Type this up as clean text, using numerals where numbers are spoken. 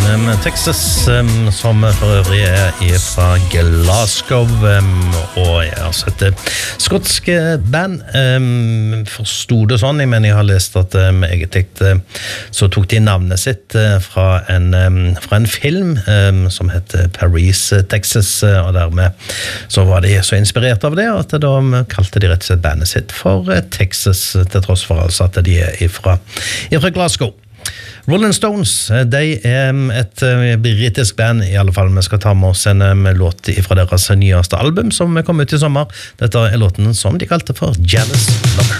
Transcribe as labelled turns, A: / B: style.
A: Texas, som for øvrig fra Glasgow, og altså et skotsk band. Forstod det sånn, men jeg har lest at egentlig så tok de navnet sitt fra en film som heter Paris, Texas, og dermed så var de så inspirert av det at da kalte de rett og slett bandet sitt for Texas, til tross for altså at de fra Glasgow. Rolling Stones, de et britisk band i alle fall. Vi skal ta med oss en låt fra deres nyeste album som kom ut i sommer. Dette låten som de kalte for Jealous Lover.